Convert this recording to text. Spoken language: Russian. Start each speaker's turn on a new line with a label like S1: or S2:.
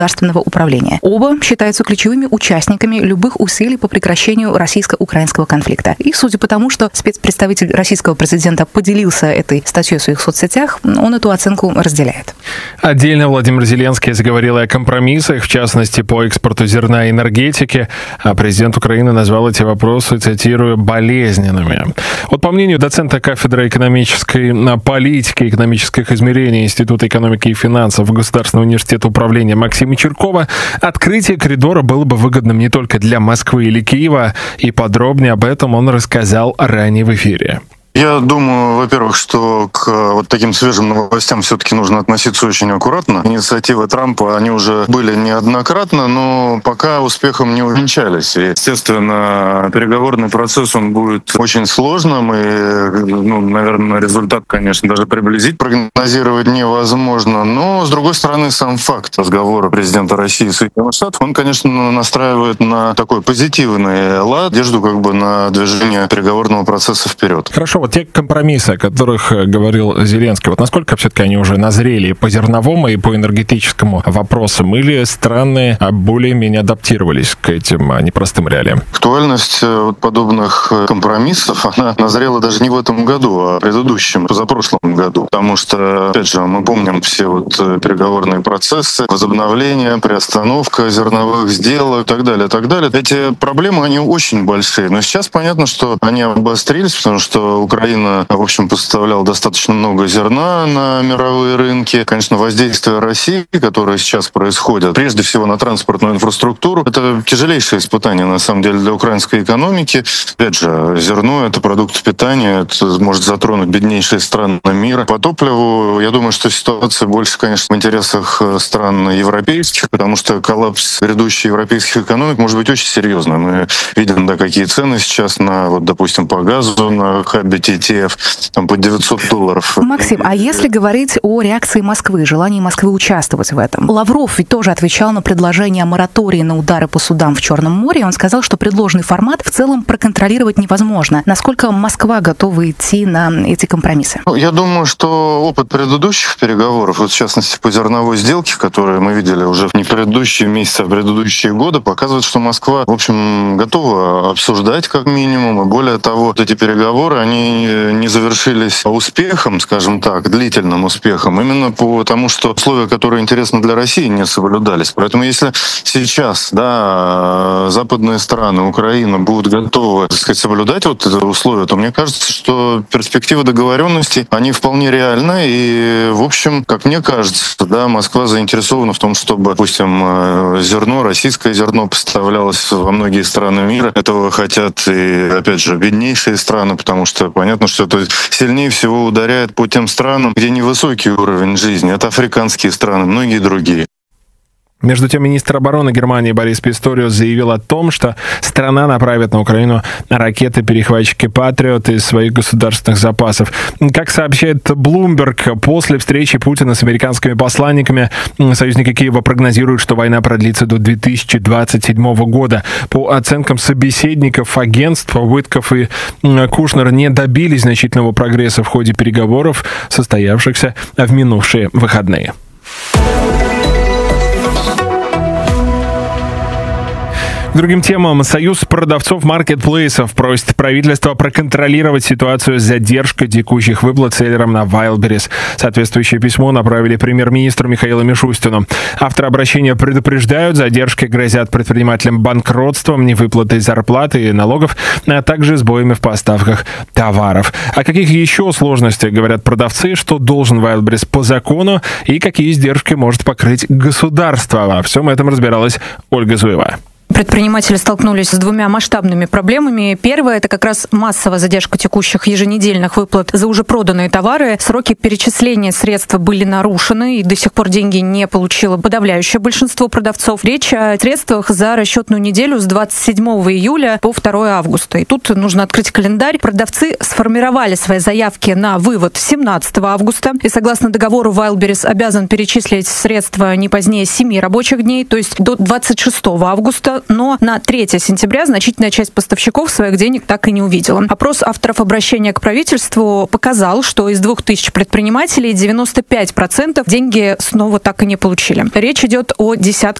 S1: государственного управления. Оба считаются ключевыми участниками любых усилий по прекращению российско-украинского конфликта. И судя по тому, что спецпредставитель российского президента поделился этой статьей в своих соцсетях, он эту оценку разделяет.
S2: Отдельно Владимир Зеленский заговорил о компромиссах, в частности, по экспорту зерна и энергетики. А президент Украины назвал эти вопросы, цитирую, болезненными. Вот по мнению доцента кафедры экономической политики и экономических измерений Института экономики и финансов Государственного университета управления Максима Чиркова, открытие коридора было бы выгодным не только для Москвы или Киева, и подробнее об этом он рассказал ранее в эфире.
S3: Я думаю, во-первых, что к вот таким свежим новостям все-таки нужно относиться очень аккуратно. Инициативы Трампа, они уже были неоднократно, но пока успехом не увенчались. И, естественно, переговорный процесс, он будет очень сложным, и, наверное, результат, конечно, даже приблизить, прогнозировать невозможно. Но, с другой стороны, сам факт разговора президента России и Соединенных Штатов, он, конечно, настраивает на такой позитивный лад, надежду на движение переговорного процесса вперед.
S2: Хорошо. Вот те компромиссы, о которых говорил Зеленский, вот насколько все-таки они уже назрели по зерновому и по энергетическому вопросам, или страны более-менее адаптировались к этим непростым реалиям?
S3: Актуальность подобных компромиссов, она назрела даже не в этом году, а в предыдущем, позапрошлом году. Потому что, опять же, мы помним все переговорные процессы, возобновление, приостановка зерновых сделок и так далее, и так далее. Эти проблемы, они очень большие. Но сейчас понятно, что они обострились, потому что Украина, в общем, поставляла достаточно много зерна на мировые рынки. Конечно, воздействие России, которое сейчас происходит, прежде всего на транспортную инфраструктуру, это тяжелейшее испытание, на самом деле, для украинской экономики. Опять же, зерно — это продукт питания, это может затронуть беднейшие страны мира. По топливу, я думаю, что ситуация больше, конечно, в интересах стран европейских, потому что коллапс грядущей европейских экономик может быть очень серьезным. Мы видим, какие цены сейчас на, допустим, по газу, на хабе TTF, по $900.
S1: Максим, а если говорить о реакции Москвы, желании Москвы участвовать в этом? Лавров ведь тоже отвечал на предложение о моратории на удары по судам в Черном море. Он сказал, что предложенный формат в целом проконтролировать невозможно. Насколько Москва готова идти на эти компромиссы?
S3: Я думаю, что опыт предыдущих переговоров, в частности по зерновой сделке, которые мы видели уже не предыдущие месяцы, а предыдущие годы, показывает, что Москва, в общем, готова обсуждать как минимум. И более того, эти переговоры, они не завершились успехом, скажем так, длительным успехом, именно потому, что условия, которые интересны для России, не соблюдались. Поэтому если сейчас, западные страны, Украина будут готовы, соблюдать это условие, то мне кажется, что перспективы договоренности, они вполне реальны. И, в общем, как мне кажется, Москва заинтересована в том, чтобы, допустим, зерно, российское зерно поставлялось во многие страны мира. Этого хотят и, опять же, беднейшие страны, потому что понятно, что это сильнее всего ударяет по тем странам, где невысокий уровень жизни. Это африканские страны, многие другие.
S2: Между тем, министр обороны Германии Борис Писториус заявил о том, что страна направит на Украину ракеты-перехватчики «Патриот» из своих государственных запасов. Как сообщает Bloomberg, после встречи Путина с американскими посланниками союзники Киева прогнозируют, что война продлится до 2027 года. По оценкам собеседников агентства, Уитков и Кушнер не добились значительного прогресса в ходе переговоров, состоявшихся в минувшие выходные. К другим темам. Союз продавцов маркетплейсов просит правительство проконтролировать ситуацию с задержкой текущих выплат селлерам на Wildberries. Соответствующее письмо направили премьер-министру Михаилу Мишустину. Авторы обращения предупреждают, задержки грозят предпринимателям банкротством, невыплатой зарплаты и налогов, а также сбоями в поставках товаров. О каких еще сложностях говорят продавцы, что должен Wildberries по закону и какие издержки может покрыть государство. Во всем этом разбиралась Ольга Зуева.
S4: Предприниматели столкнулись с двумя масштабными проблемами. Первое – это как раз массовая задержка текущих еженедельных выплат за уже проданные товары. Сроки перечисления средств были нарушены, и до сих пор деньги не получило подавляющее большинство продавцов. Речь о средствах за расчетную неделю с 27 июля по 2 августа. И тут нужно открыть календарь. Продавцы сформировали свои заявки на вывод 17 августа. И согласно договору Wildberries обязан перечислить средства не позднее 7 рабочих дней, то есть до 26 августа. но на 3 сентября значительная часть поставщиков своих денег так и не увидела. Опрос авторов обращения к правительству показал, что из 2000 предпринимателей 95% деньги снова так и не получили. Речь идет о десятках